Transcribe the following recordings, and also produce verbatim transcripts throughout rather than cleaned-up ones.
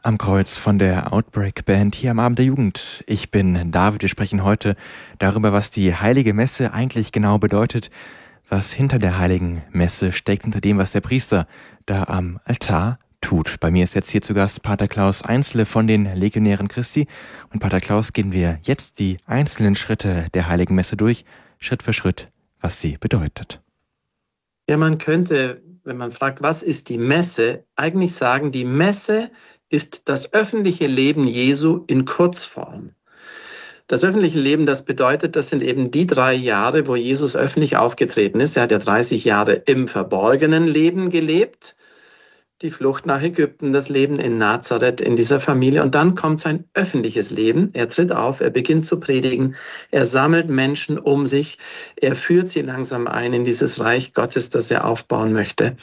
Am Kreuz von der Outbreak Band hier am Abend der Jugend. Ich bin David. Wir sprechen heute darüber, was die Heilige Messe eigentlich genau bedeutet, was hinter der Heiligen Messe steckt, hinter dem, was der Priester da am Altar tut. Bei mir ist jetzt hier zu Gast Pater Klaus Einzle von den Legionären Christi. Und Pater Klaus, gehen wir jetzt die einzelnen Schritte der Heiligen Messe durch, Schritt für Schritt, was sie bedeutet. Ja, man könnte, wenn man fragt, was ist die Messe, eigentlich sagen, die Messe ist das öffentliche Leben Jesu in Kurzform. Das öffentliche Leben, das bedeutet, das sind eben die drei Jahre, wo Jesus öffentlich aufgetreten ist. Er hat ja dreißig Jahre im verborgenen Leben gelebt, die Flucht nach Ägypten, das Leben in Nazareth, in dieser Familie. Und dann kommt sein öffentliches Leben. Er tritt auf, er beginnt zu predigen, er sammelt Menschen um sich, er führt sie langsam ein in dieses Reich Gottes, das er aufbauen möchte,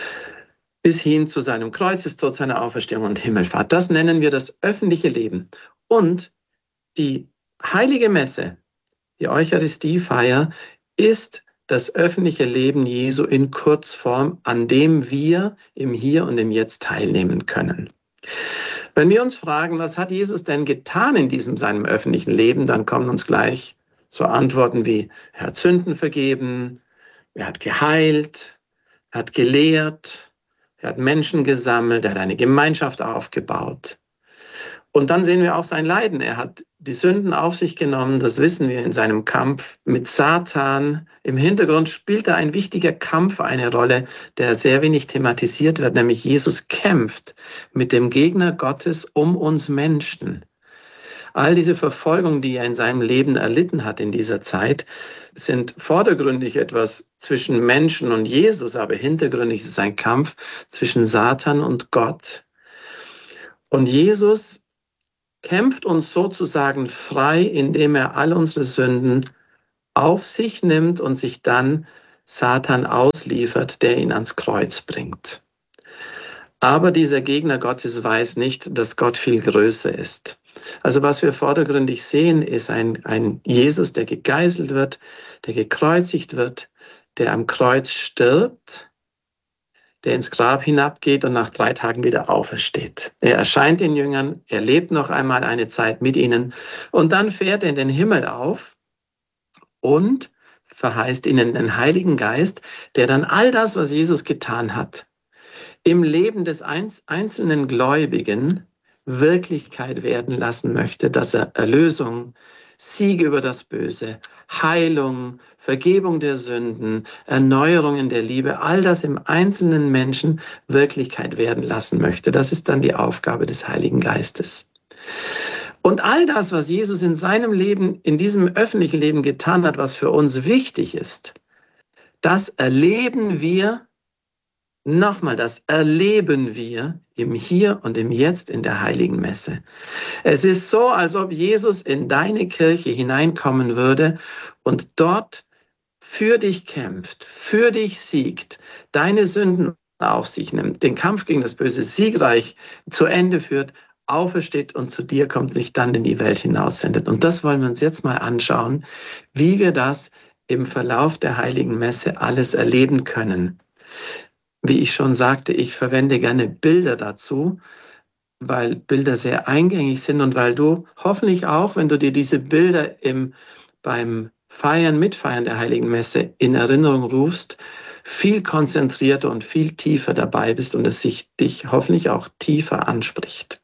bis hin zu seinem Kreuzestod, seiner Auferstehung und Himmelfahrt. Das nennen wir das öffentliche Leben. Und die Heilige Messe, die Eucharistiefeier, ist das öffentliche Leben Jesu in Kurzform, an dem wir im Hier und im Jetzt teilnehmen können. Wenn wir uns fragen, was hat Jesus denn getan in diesem seinem öffentlichen Leben, dann kommen uns gleich so Antworten wie, er hat Sünden vergeben, er hat geheilt, er hat gelehrt, er hat Menschen gesammelt, er hat eine Gemeinschaft aufgebaut. Und dann sehen wir auch sein Leiden. Er hat die Sünden auf sich genommen, das wissen wir in seinem Kampf mit Satan. Im Hintergrund spielt da ein wichtiger Kampf eine Rolle, der sehr wenig thematisiert wird, nämlich Jesus kämpft mit dem Gegner Gottes um uns Menschen. All diese Verfolgung, die er in seinem Leben erlitten hat in dieser Zeit, sind vordergründig etwas zwischen Menschen und Jesus, aber hintergründig ist es ein Kampf zwischen Satan und Gott. Und Jesus kämpft uns sozusagen frei, indem er all unsere Sünden auf sich nimmt und sich dann Satan ausliefert, der ihn ans Kreuz bringt. Aber dieser Gegner Gottes weiß nicht, dass Gott viel größer ist. Also was wir vordergründig sehen, ist ein, ein Jesus, der gegeißelt wird, der gekreuzigt wird, der am Kreuz stirbt, der ins Grab hinabgeht und nach drei Tagen wieder aufersteht. Er erscheint den Jüngern, er lebt noch einmal eine Zeit mit ihnen und dann fährt er in den Himmel auf und verheißt ihnen den Heiligen Geist, der dann all das, was Jesus getan hat, im Leben des einzelnen Gläubigen Wirklichkeit werden lassen möchte, dass er Erlösung, Sieg über das Böse, Heilung, Vergebung der Sünden, Erneuerung in der Liebe, all das im einzelnen Menschen Wirklichkeit werden lassen möchte. Das ist dann die Aufgabe des Heiligen Geistes. Und all das, was Jesus in seinem Leben, in diesem öffentlichen Leben getan hat, was für uns wichtig ist, das erleben wir, nochmal, das erleben wir im Hier und im Jetzt in der Heiligen Messe. Es ist so, als ob Jesus in deine Kirche hineinkommen würde und dort für dich kämpft, für dich siegt, deine Sünden auf sich nimmt, den Kampf gegen das Böse siegreich zu Ende führt, aufersteht und zu dir kommt, sich dann in die Welt hinaussendet. Und das wollen wir uns jetzt mal anschauen, wie wir das im Verlauf der Heiligen Messe alles erleben können. Wie ich schon sagte, ich verwende gerne Bilder dazu, weil Bilder sehr eingängig sind und weil du hoffentlich auch, wenn du dir diese Bilder im, beim Feiern, Mitfeiern der Heiligen Messe in Erinnerung rufst, viel konzentrierter und viel tiefer dabei bist und es sich dich hoffentlich auch tiefer anspricht.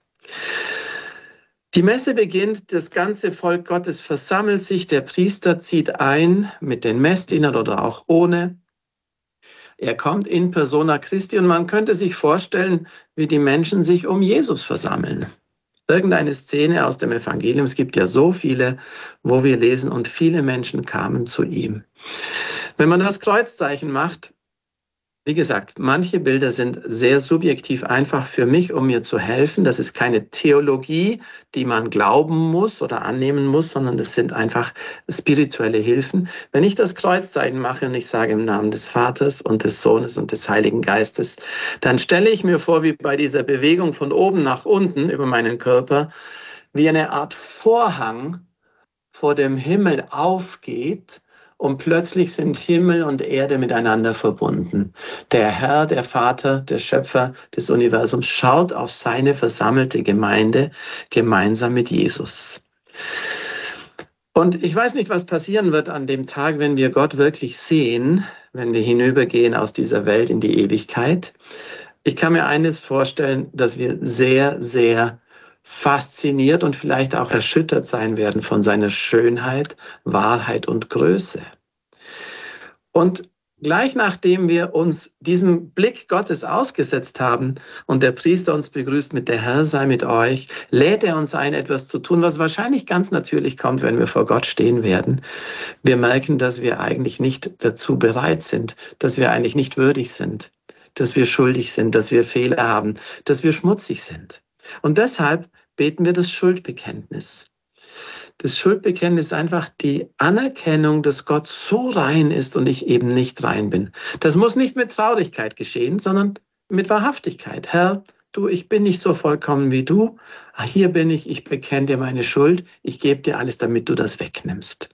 Die Messe beginnt, das ganze Volk Gottes versammelt sich, der Priester zieht ein mit den Messdienern oder auch ohne. Er kommt in persona Christi und man könnte sich vorstellen, wie die Menschen sich um Jesus versammeln. Irgendeine Szene aus dem Evangelium, es gibt ja so viele, wo wir lesen, und viele Menschen kamen zu ihm. Wenn man das Kreuzzeichen macht, wie gesagt, manche Bilder sind sehr subjektiv einfach für mich, um mir zu helfen. Das ist keine Theologie, die man glauben muss oder annehmen muss, sondern das sind einfach spirituelle Hilfen. Wenn ich das Kreuzzeichen mache und ich sage im Namen des Vaters und des Sohnes und des Heiligen Geistes, dann stelle ich mir vor, wie bei dieser Bewegung von oben nach unten über meinen Körper, wie eine Art Vorhang vor dem Himmel aufgeht und plötzlich sind Himmel und Erde miteinander verbunden. Der Herr, der Vater, der Schöpfer des Universums schaut auf seine versammelte Gemeinde gemeinsam mit Jesus. Und ich weiß nicht, was passieren wird an dem Tag, wenn wir Gott wirklich sehen, wenn wir hinübergehen aus dieser Welt in die Ewigkeit. Ich kann mir eines vorstellen, dass wir sehr, sehr fasziniert und vielleicht auch erschüttert sein werden von seiner Schönheit, Wahrheit und Größe. Und gleich nachdem wir uns diesem Blick Gottes ausgesetzt haben und der Priester uns begrüßt mit der Herr sei mit euch, lädt er uns ein, etwas zu tun, was wahrscheinlich ganz natürlich kommt, wenn wir vor Gott stehen werden. Wir merken, dass wir eigentlich nicht dazu bereit sind, dass wir eigentlich nicht würdig sind, dass wir schuldig sind, dass wir Fehler haben, dass wir schmutzig sind. Und deshalb beten wir das Schuldbekenntnis. Das Schuldbekenntnis ist einfach die Anerkennung, dass Gott so rein ist und ich eben nicht rein bin. Das muss nicht mit Traurigkeit geschehen, sondern mit Wahrhaftigkeit. Herr, du, ich bin nicht so vollkommen wie du. Hier bin ich, ich bekenne dir meine Schuld. Ich gebe dir alles, damit du das wegnimmst.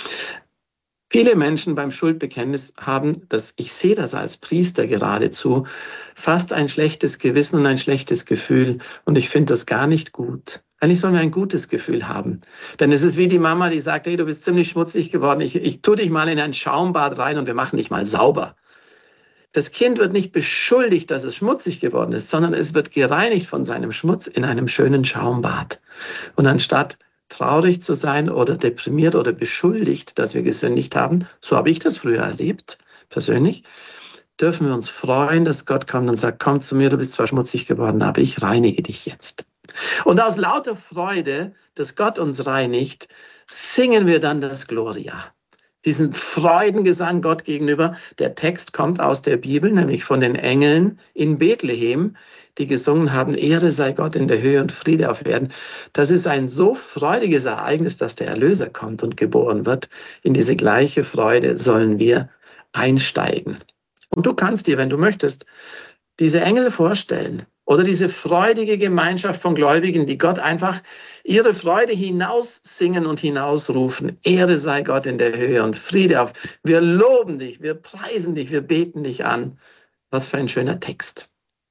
Viele Menschen beim Schuldbekenntnis haben, das, ich sehe das als Priester geradezu, fast ein schlechtes Gewissen und ein schlechtes Gefühl. Und ich finde das gar nicht gut. Eigentlich sollen wir ein gutes Gefühl haben. Denn es ist wie die Mama, die sagt, hey, du bist ziemlich schmutzig geworden. Ich, ich tue dich mal in ein Schaumbad rein und wir machen dich mal sauber. Das Kind wird nicht beschuldigt, dass es schmutzig geworden ist, sondern es wird gereinigt von seinem Schmutz in einem schönen Schaumbad. Und anstatt traurig zu sein oder deprimiert oder beschuldigt, dass wir gesündigt haben, so habe ich das früher erlebt, persönlich, dürfen wir uns freuen, dass Gott kommt und sagt, komm zu mir, du bist zwar schmutzig geworden, aber ich reinige dich jetzt. Und aus lauter Freude, dass Gott uns reinigt, singen wir dann das Gloria. Diesen Freudengesang Gott gegenüber. Der Text kommt aus der Bibel, nämlich von den Engeln in Bethlehem, die gesungen haben, Ehre sei Gott in der Höhe und Friede auf Erden. Das ist ein so freudiges Ereignis, dass der Erlöser kommt und geboren wird. In diese gleiche Freude sollen wir einsteigen. Und du kannst dir, wenn du möchtest, diese Engel vorstellen oder diese freudige Gemeinschaft von Gläubigen, die Gott einfach ihre Freude hinaussingen und hinausrufen. Ehre sei Gott in der Höhe und Friede auf. Wir loben dich, wir preisen dich, wir beten dich an. Was für ein schöner Text.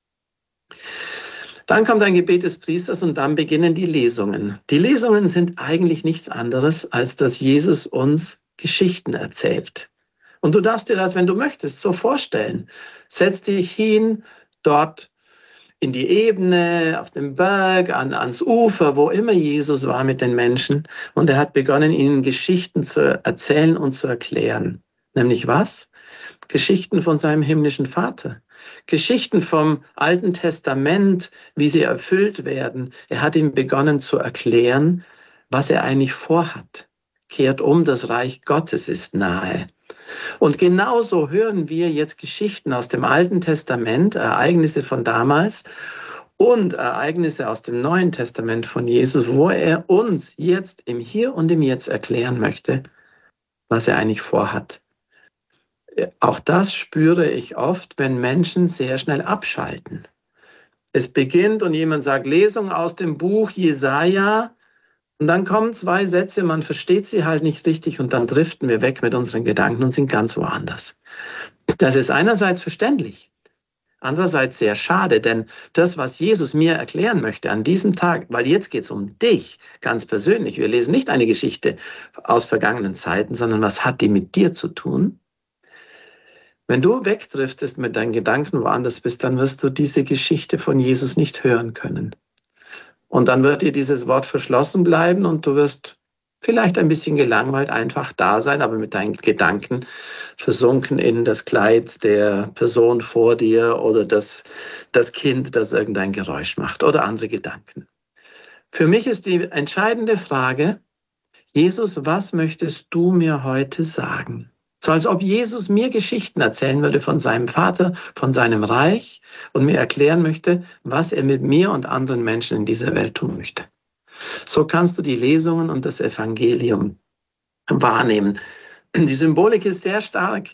Dann kommt ein Gebet des Priesters und dann beginnen die Lesungen. Die Lesungen sind eigentlich nichts anderes, als dass Jesus uns Geschichten erzählt. Und du darfst dir das, wenn du möchtest, so vorstellen. Setz dich hin, dort in die Ebene, auf dem Berg, an, ans Ufer, wo immer Jesus war mit den Menschen. Und er hat begonnen, ihnen Geschichten zu erzählen und zu erklären. Nämlich was? Geschichten von seinem himmlischen Vater. Geschichten vom Alten Testament, wie sie erfüllt werden. Er hat ihm begonnen zu erklären, was er eigentlich vorhat. Kehrt um, das Reich Gottes ist nahe. Und genauso hören wir jetzt Geschichten aus dem Alten Testament, Ereignisse von damals und Ereignisse aus dem Neuen Testament von Jesus, wo er uns jetzt im Hier und im Jetzt erklären möchte, was er eigentlich vorhat. Auch das spüre ich oft, wenn Menschen sehr schnell abschalten. Es beginnt und jemand sagt Lesung aus dem Buch Jesaja und dann kommen zwei Sätze, man versteht sie halt nicht richtig und dann driften wir weg mit unseren Gedanken und sind ganz woanders. Das ist einerseits verständlich, andererseits sehr schade, denn das, was Jesus mir erklären möchte an diesem Tag, weil jetzt geht es um dich ganz persönlich, wir lesen nicht eine Geschichte aus vergangenen Zeiten, sondern was hat die mit dir zu tun? Wenn du wegdriftest mit deinen Gedanken woanders bist, dann wirst du diese Geschichte von Jesus nicht hören können. Und dann wird dir dieses Wort verschlossen bleiben und du wirst vielleicht ein bisschen gelangweilt einfach da sein, aber mit deinen Gedanken versunken in das Kleid der Person vor dir oder das, das Kind, das irgendein Geräusch macht oder andere Gedanken. Für mich ist die entscheidende Frage, Jesus, was möchtest du mir heute sagen? So als ob Jesus mir Geschichten erzählen würde von seinem Vater, von seinem Reich und mir erklären möchte, was er mit mir und anderen Menschen in dieser Welt tun möchte. So kannst du die Lesungen und das Evangelium wahrnehmen. Die Symbolik ist sehr stark.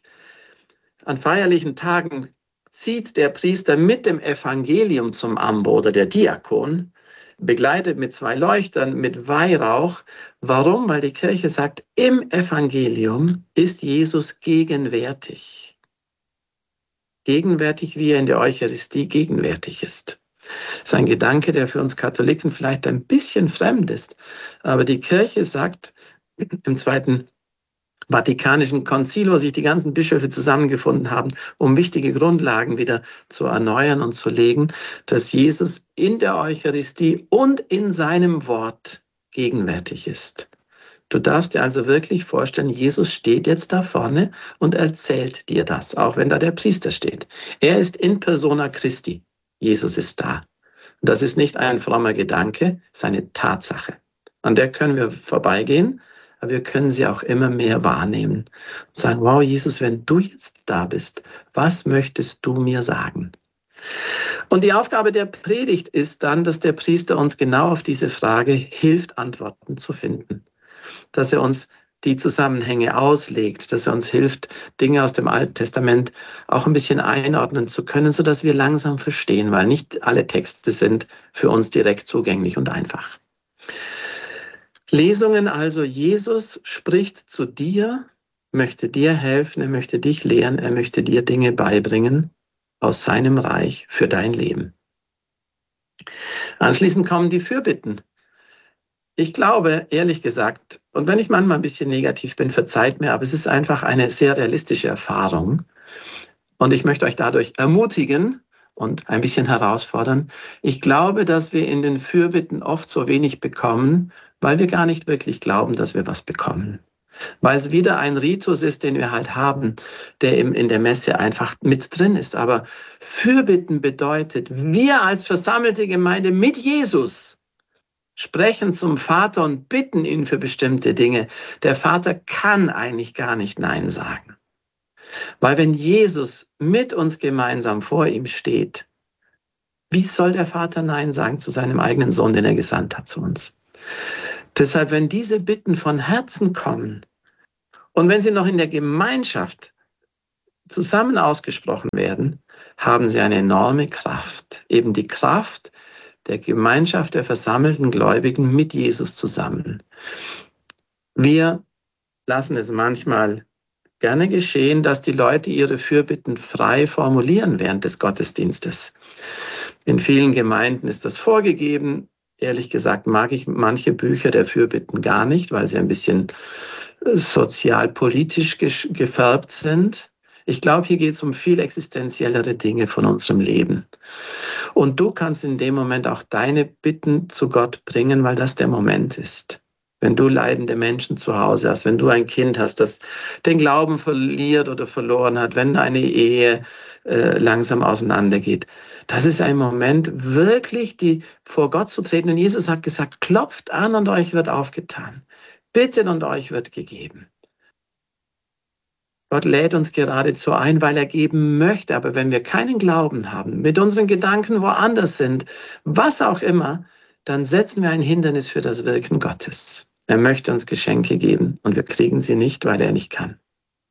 An feierlichen Tagen zieht der Priester mit dem Evangelium zum Ambo oder der Diakon begleitet mit zwei Leuchtern, mit Weihrauch. Warum? Weil die Kirche sagt, im Evangelium ist Jesus gegenwärtig. Gegenwärtig, wie er in der Eucharistie gegenwärtig ist. Das ist ein Gedanke, der für uns Katholiken vielleicht ein bisschen fremd ist. Aber die Kirche sagt im Zweiten Vatikanischen Konzil, wo sich die ganzen Bischöfe zusammengefunden haben, um wichtige Grundlagen wieder zu erneuern und zu legen, dass Jesus in der Eucharistie und in seinem Wort gegenwärtig ist. Du darfst dir also wirklich vorstellen, Jesus steht jetzt da vorne und erzählt dir das, auch wenn da der Priester steht. Er ist in persona Christi. Jesus ist da. Und das ist nicht ein frommer Gedanke, es ist eine Tatsache. An der können wir vorbeigehen, aber wir können sie auch immer mehr wahrnehmen und sagen, wow, Jesus, wenn du jetzt da bist, was möchtest du mir sagen? Und die Aufgabe der Predigt ist dann, dass der Priester uns genau auf diese Frage hilft, Antworten zu finden. Dass er uns die Zusammenhänge auslegt, dass er uns hilft, Dinge aus dem Alten Testament auch ein bisschen einordnen zu können, sodass wir langsam verstehen, weil nicht alle Texte sind für uns direkt zugänglich und einfach. Lesungen also, Jesus spricht zu dir, möchte dir helfen, er möchte dich lehren, er möchte dir Dinge beibringen aus seinem Reich für dein Leben. Anschließend kommen die Fürbitten. Ich glaube, ehrlich gesagt, und wenn ich manchmal ein bisschen negativ bin, verzeiht mir, aber es ist einfach eine sehr realistische Erfahrung. Und ich möchte euch dadurch ermutigen und ein bisschen herausfordern. Ich glaube, dass wir in den Fürbitten oft so wenig bekommen, weil wir gar nicht wirklich glauben, dass wir was bekommen. Weil es wieder ein Ritus ist, den wir halt haben, der in der Messe einfach mit drin ist. Aber Fürbitten bedeutet, wir als versammelte Gemeinde mit Jesus sprechen zum Vater und bitten ihn für bestimmte Dinge. Der Vater kann eigentlich gar nicht Nein sagen. Weil wenn Jesus mit uns gemeinsam vor ihm steht, wie soll der Vater Nein sagen zu seinem eigenen Sohn, den er gesandt hat zu uns? Deshalb, wenn diese Bitten von Herzen kommen und wenn sie noch in der Gemeinschaft zusammen ausgesprochen werden, haben sie eine enorme Kraft. Eben die Kraft der Gemeinschaft der versammelten Gläubigen mit Jesus zusammen. Wir lassen es manchmal gerne geschehen, dass die Leute ihre Fürbitten frei formulieren während des Gottesdienstes. In vielen Gemeinden ist das vorgegeben. Ehrlich gesagt mag ich manche Bücher der Fürbitten gar nicht, weil sie ein bisschen sozialpolitisch gefärbt sind. Ich glaube, hier geht es um viel existenziellere Dinge von unserem Leben. Und du kannst in dem Moment auch deine Bitten zu Gott bringen, weil das der Moment ist. Wenn du leidende Menschen zu Hause hast, wenn du ein Kind hast, das den Glauben verliert oder verloren hat, wenn eine Ehe äh, langsam auseinandergeht. Das ist ein Moment, wirklich die, vor Gott zu treten. Und Jesus hat gesagt, klopft an und euch wird aufgetan. Bittet und euch wird gegeben. Gott lädt uns geradezu ein, weil er geben möchte. Aber wenn wir keinen Glauben haben, mit unseren Gedanken woanders sind, was auch immer, dann setzen wir ein Hindernis für das Wirken Gottes. Er möchte uns Geschenke geben und wir kriegen sie nicht, weil er nicht kann.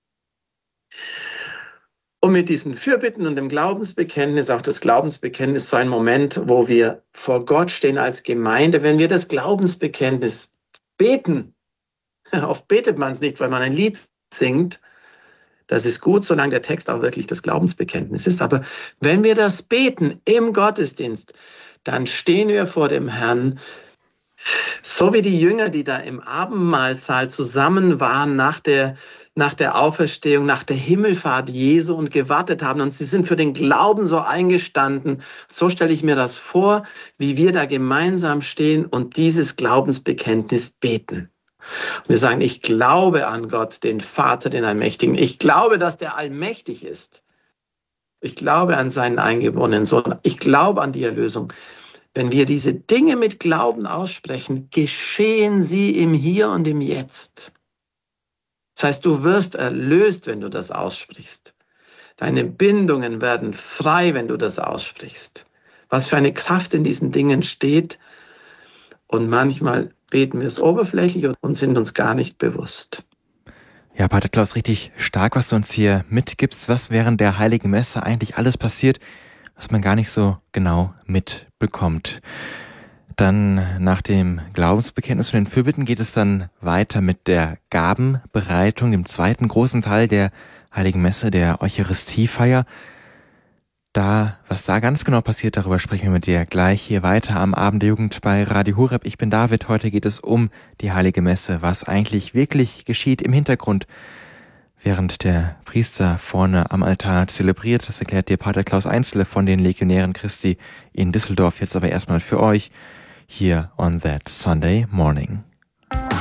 Und mit diesen Fürbitten und dem Glaubensbekenntnis, auch das Glaubensbekenntnis, so ein Moment, wo wir vor Gott stehen als Gemeinde, wenn wir das Glaubensbekenntnis beten, oft betet man es nicht, weil man ein Lied singt, das ist gut, solange der Text auch wirklich das Glaubensbekenntnis ist, aber wenn wir das beten im Gottesdienst, dann stehen wir vor dem Herrn, so wie die Jünger, die da im Abendmahlsaal zusammen waren nach der, nach der Auferstehung, nach der Himmelfahrt Jesu und gewartet haben. Und sie sind für den Glauben so eingestanden. So stelle ich mir das vor, wie wir da gemeinsam stehen und dieses Glaubensbekenntnis beten. Und wir sagen, ich glaube an Gott, den Vater, den Allmächtigen. Ich glaube, dass der allmächtig ist. Ich glaube an seinen eingeborenen Sohn. Ich glaube an die Erlösung. Wenn wir diese Dinge mit Glauben aussprechen, geschehen sie im Hier und im Jetzt. Das heißt, du wirst erlöst, wenn du das aussprichst. Deine Bindungen werden frei, wenn du das aussprichst. Was für eine Kraft in diesen Dingen steht. Und manchmal beten wir es oberflächlich und sind uns gar nicht bewusst. Ja, Pater Klaus, richtig stark, was du uns hier mitgibst, was während der Heiligen Messe eigentlich alles passiert, was man gar nicht so genau mitbekommt. Dann nach dem Glaubensbekenntnis und den Fürbitten geht es dann weiter mit der Gabenbereitung, dem zweiten großen Teil der Heiligen Messe, der Eucharistiefeier. Da, was da ganz genau passiert, darüber sprechen wir mit dir gleich hier weiter am Abend der Jugend bei Radio Horeb. Ich bin David, heute geht es um die Heilige Messe, was eigentlich wirklich geschieht im Hintergrund, während der Priester vorne am Altar zelebriert. Das erklärt dir Pater Klaus Einzle von den Legionären Christi in Düsseldorf. Jetzt aber erstmal für euch hier on that Sunday morning.